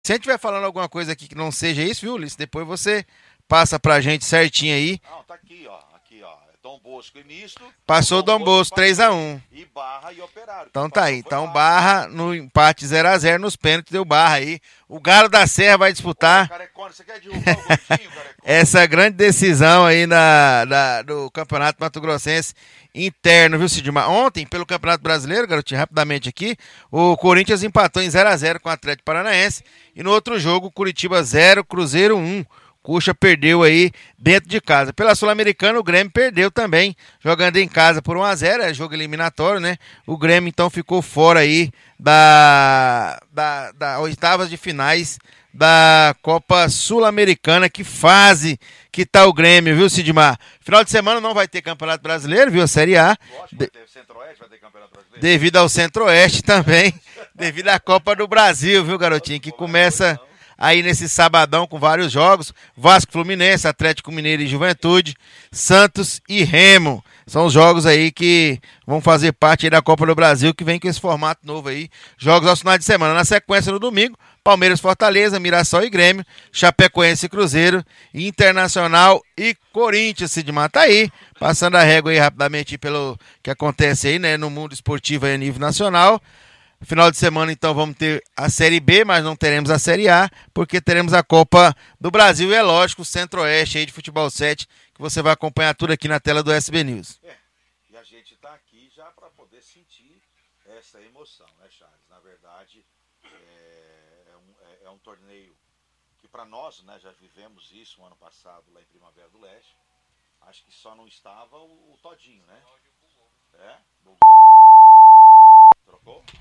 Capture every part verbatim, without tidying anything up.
Se a gente estiver falando alguma coisa aqui que não seja isso, viu, Ulisses? Depois você passa pra gente certinho aí. Não, tá aqui, ó. Aqui, ó. Dom Bosco e Misto. Passou o Dom Bosco três a um. E Barra e Operário. Então tá aí. Então Barra no empate zero a zero nos pênaltis deu Barra aí. O Galo da Serra vai disputar. Ô, Carecone, você quer derrubar o gordinho, Carecone? Essa grande decisão aí na, na, do Campeonato Mato Grossense interno, viu, Sidmar? Ontem, pelo Campeonato Brasileiro, garotinho, rapidamente aqui, o Corinthians empatou em zero a zero com o Atlético Paranaense. E no outro jogo, Curitiba zero, Cruzeiro um. Cuxa perdeu aí dentro de casa. Pela Sul-Americana, o Grêmio perdeu também, jogando em casa por um a zero, é jogo eliminatório, né? O Grêmio, então, ficou fora aí da, da, da oitavas de finais da Copa Sul-Americana. Que fase que tá o Grêmio, viu, Sidmar? Final de semana não vai ter Campeonato Brasileiro, viu, a Série A. Lógico, vai ter Centro-Oeste, vai ter Campeonato Brasileiro. Devido ao Centro-Oeste também, devido à Copa do Brasil, viu, garotinho? Que começa aí nesse sabadão com vários jogos. Vasco, Fluminense, Atlético Mineiro e Juventude, Santos e Remo. São os jogos aí que vão fazer parte aí da Copa do Brasil, que vem com esse formato novo aí. Jogos aos finais de semana. Na sequência, no domingo, Palmeiras, Fortaleza, Mirassol e Grêmio, Chapecoense e Cruzeiro, Internacional e Corinthians. Sidmar tá aí, passando a régua aí rapidamente pelo que acontece aí, né, no mundo esportivo aí a nível nacional. Final de semana, então, vamos ter a Série B, mas não teremos a Série A, porque teremos a Copa do Brasil e, é lógico, o Centro-Oeste aí de Futebol sete, que você vai acompanhar tudo aqui na tela do S B News. É, e a gente está aqui já para poder sentir essa emoção, né, Charles? Na verdade, é, é, um, é, é um torneio que para nós, né, já vivemos isso um ano passado lá em Primavera do Leste. Acho que só não estava o, o Todinho, né? É, bugou. Trocou?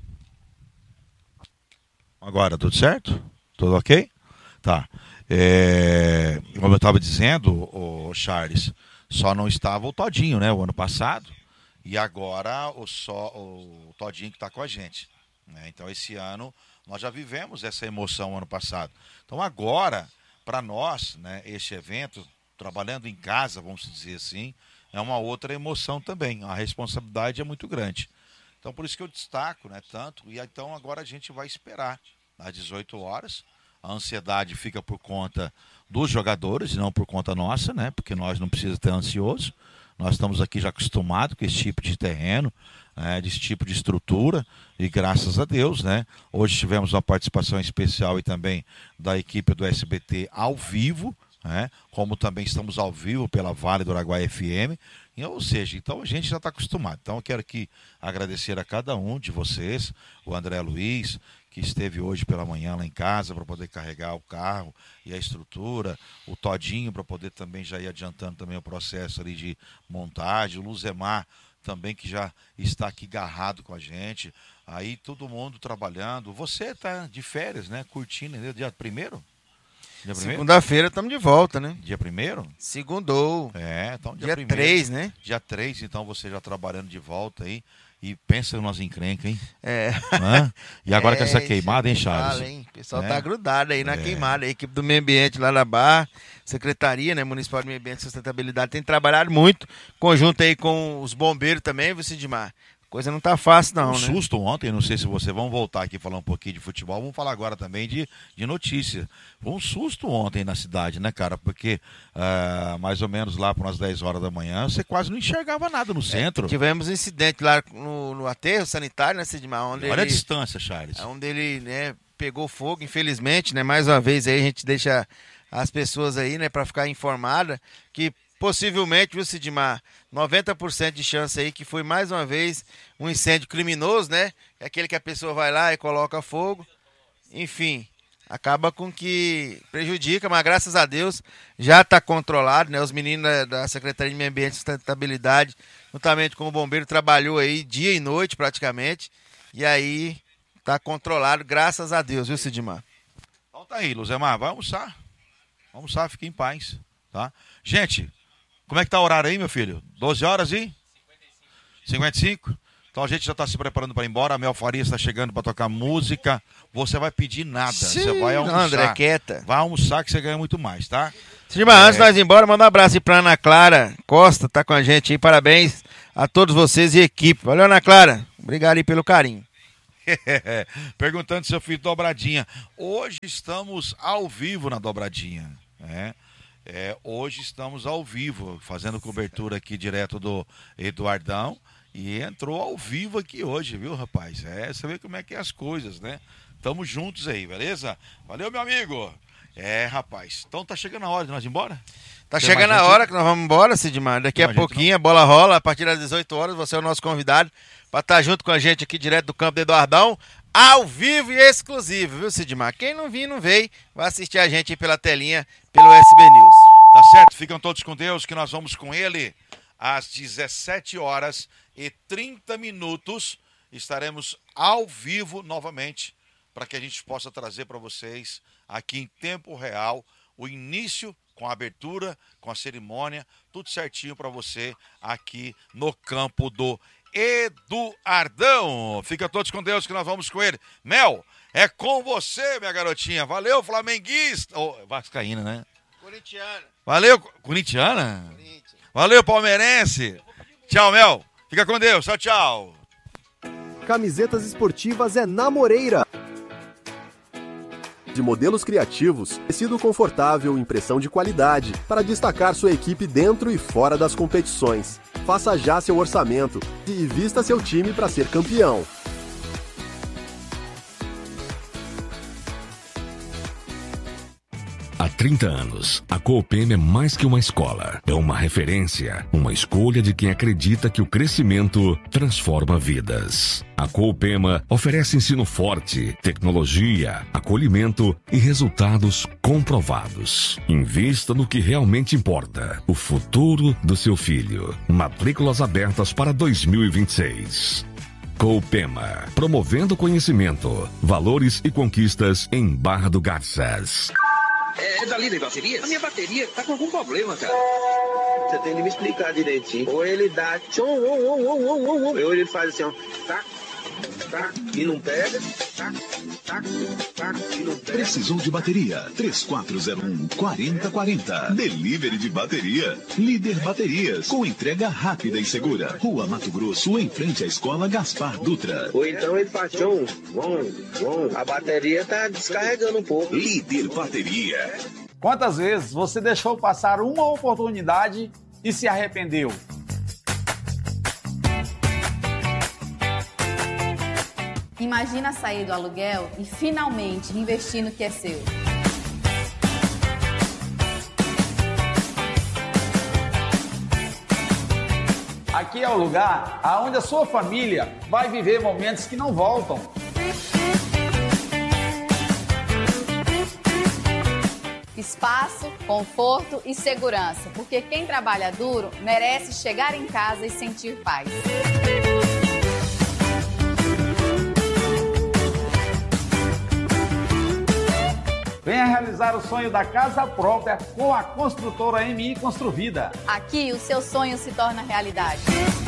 Agora, tudo certo? Tudo ok? Tá. É, como eu estava dizendo, o Charles, só não estava o Todinho, né? O ano passado. E agora o, só, o Todinho que está com a gente. Né? Então, esse ano, nós já vivemos essa emoção ano passado. Então, agora, para nós, né, este evento, trabalhando em casa, vamos dizer assim, é uma outra emoção também. A responsabilidade é muito grande. Então, por isso que eu destaco, né, tanto. E então, agora a gente vai esperar às dezoito horas. A ansiedade fica por conta dos jogadores e não por conta nossa, né? Porque nós não precisamos ter ansioso. Nós estamos aqui já acostumados com esse tipo de terreno, né, desse tipo de estrutura. E graças a Deus, né? Hoje tivemos uma participação especial e também da equipe do S B T ao vivo, né? Como também estamos ao vivo pela Vale do Araguaia F M. Ou seja, então a gente já está acostumado. Então eu quero aqui agradecer a cada um de vocês, o André Luiz, que esteve hoje pela manhã lá em casa para poder carregar o carro e a estrutura, o Todinho para poder também já ir adiantando também o processo ali de montagem, o Luzemar também que já está aqui garrado com a gente, aí todo mundo trabalhando. Você está de férias, né? Curtindo, entendeu? Dia primeiro? Segunda-feira estamos de volta, né? Dia primeiro? Segundou. É, então dia, dia primeiro, três, né? Dia três, então você já trabalhando de volta aí. E pensa nós encrenca, hein? É. Hã? E agora é, com essa queimada, hein, Charles? Fala, hein? O pessoal é. tá grudado aí na é. queimada. A equipe do Meio Ambiente lá na Barra, Secretaria, né, Municipal de Meio Ambiente e Sustentabilidade, tem trabalhado muito, conjunto aí com os bombeiros também, viu, Sidmar? Coisa não tá fácil não, um né? susto ontem, não sei se você... Vamos voltar aqui e falar um pouquinho de futebol, vamos falar agora também de, de notícia. Foi um susto ontem na cidade, né, cara? Porque uh, mais ou menos lá por umas dez horas da manhã, você quase não enxergava nada no centro. É, tivemos um incidente lá no, no aterro sanitário, né, Sidmar? Onde Olha ele, a distância, Charles. Onde ele, né, pegou fogo, infelizmente, né? Mais uma vez aí a gente deixa as pessoas aí, né, para ficar informada que possivelmente, viu, Sidmar, noventa por cento de chance aí que foi mais uma vez um incêndio criminoso, né? É aquele que a pessoa vai lá e coloca fogo. Enfim, acaba com que prejudica, mas graças a Deus já está controlado, né? Os meninos da, da Secretaria de Meio Ambiente e Sustentabilidade, juntamente com o bombeiro, trabalhou aí dia e noite praticamente. E aí está controlado, graças a Deus, viu, Sidmar? Então tá aí, Luzemar, vai almoçar. Vamos almoçar, fique em paz, tá? Gente, como é que tá o horário aí, meu filho? doze horas e? cinquenta e cinco? Então a gente já está se preparando para ir embora. A Mel Faria está chegando para tocar música. Você vai pedir nada. Sim, você vai almoçar. André, quieta. Vai almoçar que você ganha muito mais, tá? Sidmar, é... antes de nós ir embora, manda um abraço aí para Ana Clara Costa, tá com a gente aí. Parabéns a todos vocês e equipe. Valeu, Ana Clara. Obrigado aí pelo carinho. Perguntando se eu fiz dobradinha. Hoje estamos ao vivo na dobradinha, né? É, hoje estamos ao vivo, fazendo cobertura aqui direto do Eduardão. E entrou ao vivo aqui hoje, viu, rapaz? É, você vê como é que é as coisas, né? Tamo juntos aí, beleza? Valeu, meu amigo. É, rapaz. Então tá chegando a hora de nós ir embora? Tá Tem chegando a hora que nós vamos embora, Sidmar. Daqui a pouquinho a bola rola. A partir das dezoito horas, você é o nosso convidado para estar junto com a gente aqui direto do campo do Eduardão. Ao vivo e exclusivo, viu, Sidmar? Quem não vir, não veio. Vai assistir a gente aí pela telinha, pelo S B News. Tá certo? Ficam todos com Deus, que nós vamos com ele às dezessete horas e trinta minutos. Estaremos ao vivo novamente para que a gente possa trazer para vocês aqui em tempo real o início com a abertura, com a cerimônia, tudo certinho para você aqui no campo do Eduardão. Fica todos com Deus que nós vamos com ele. Mel, é com você, minha garotinha. Valeu, flamenguista. Oh, vascaína, né? Corintiana. Valeu, corintiana? Corinthians. Valeu, palmeirense. Tchau, Mel. Fica com Deus. Tchau, tchau. Camisetas esportivas é na Moreira. De modelos criativos, tecido confortável, impressão de qualidade, para destacar sua equipe dentro e fora das competições. Faça já seu orçamento e vista seu time para ser campeão. Há trinta anos, a Coopem é mais que uma escola. É uma referência, uma escolha de quem acredita que o crescimento transforma vidas. A Coopema oferece ensino forte, tecnologia, acolhimento e resultados comprovados. Invista no que realmente importa, o futuro do seu filho. Matrículas abertas para dois mil e vinte e seis. Coopema, promovendo conhecimento, valores e conquistas em Barra do Garças. É, é da Líder Bateria? A minha bateria tá com algum problema, cara. Você tem que me explicar direitinho. Ou ele dá tchom, ou, ou, ou, ou, ou, ou. Ou ele faz assim, ó, tá, tá, e não pega, tá, tá, tá, e não pega. Precisou de bateria? três quatro zero um, quatro zero quatro zero. Delivery de bateria. Líder Baterias, com entrega rápida e segura. Rua Mato Grosso, em frente à Escola Gaspar Dutra. Ou então ele faz tchom, bom, bom. A bateria tá descarregando um pouco. Líder Bateria. Quantas vezes você deixou passar uma oportunidade e se arrependeu? Imagina sair do aluguel e finalmente investir no que é seu. Aqui é o lugar onde a sua família vai viver momentos que não voltam. Espaço, conforto e segurança, porque quem trabalha duro merece chegar em casa e sentir paz. Venha realizar o sonho da casa própria com a construtora M I Construvida. Aqui o seu sonho se torna realidade.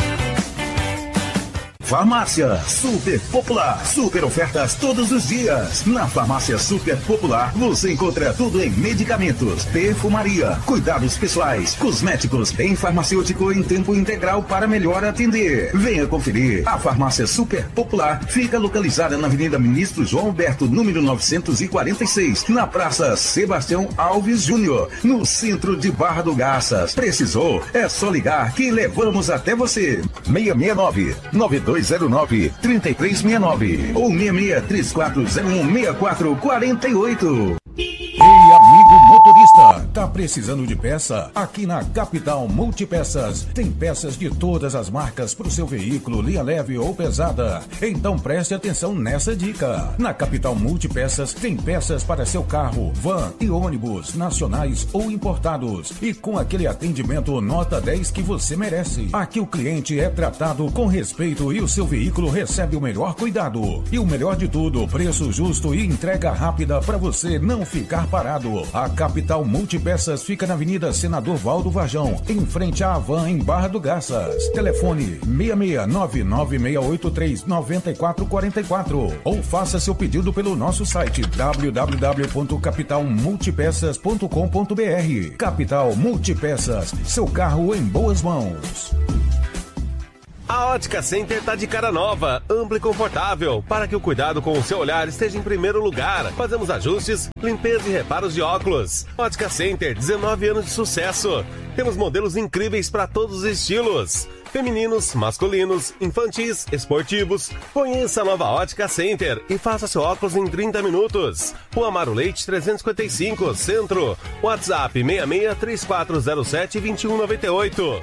Farmácia Super Popular. Super ofertas todos os dias. Na Farmácia Super Popular você encontra tudo em medicamentos, perfumaria, cuidados pessoais, cosméticos, em farmacêutico em tempo integral para melhor atender. Venha conferir. A Farmácia Super Popular fica localizada na Avenida Ministro João Alberto, número novecentos e quarenta e seis, na Praça Sebastião Alves Júnior, no centro de Barra do Garças. Precisou? É só ligar que levamos até você. seis seis nove, nove dois zero nove, três três seis nove ou seis seis três quatro zero um, seis quatro quatro oito. Ei, amigo motorista, tá precisando de peça? Aqui na Capital Multipeças tem peças de todas as marcas para o seu veículo, linha leve ou pesada. Então preste atenção nessa dica. Na Capital Multipeças tem peças para seu carro, van e ônibus, nacionais ou importados. E com aquele atendimento nota dez que você merece. Aqui o cliente é tratado com respeito e o seu veículo recebe o melhor cuidado. E o melhor de tudo, preço justo e entrega rápida para você não ficar parado. A Capital Multipeças fica na Avenida Senador Valdo Varjão, em frente à Havan, em Barra do Garças. Telefone seis seis nove nove seis oito três nove quatro quatro quatro ou faça seu pedido pelo nosso site w w w ponto capital multipeças ponto com ponto b r. Capital Multipeças, seu carro em boas mãos. A Ótica Center tá de cara nova, ampla e confortável, para que o cuidado com o seu olhar esteja em primeiro lugar. Fazemos ajustes, limpeza e reparos de óculos. Ótica Center, dezenove anos de sucesso. Temos modelos incríveis para todos os estilos. Femininos, masculinos, infantis, esportivos. Conheça a nova Ótica Center e faça seu óculos em trinta minutos. Rua Amaro Leite trezentos e cinquenta e cinco, Centro. WhatsApp seis seis, três quatro zero sete, dois um nove oito.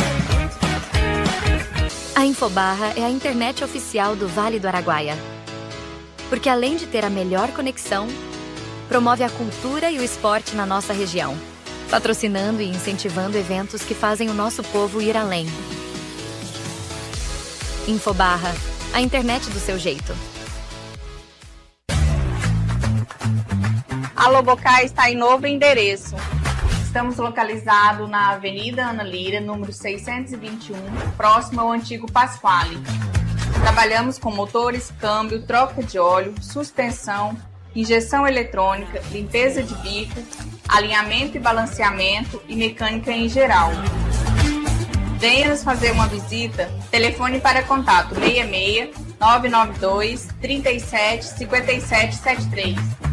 A Infobarra é a internet oficial do Vale do Araguaia. Porque além de ter a melhor conexão, promove a cultura e o esporte na nossa região, patrocinando e incentivando eventos que fazem o nosso povo ir além. Infobarra, a internet do seu jeito. A Lobocá está em novo endereço. Estamos localizados na Avenida Ana Lira, número seiscentos e vinte e um, próximo ao antigo Pasquale. Trabalhamos com motores, câmbio, troca de óleo, suspensão, injeção eletrônica, limpeza de bico, alinhamento e balanceamento e mecânica em geral. Venha nos fazer uma visita. Telefone para contato seis seis, nove nove dois, três sete, cinco sete sete três.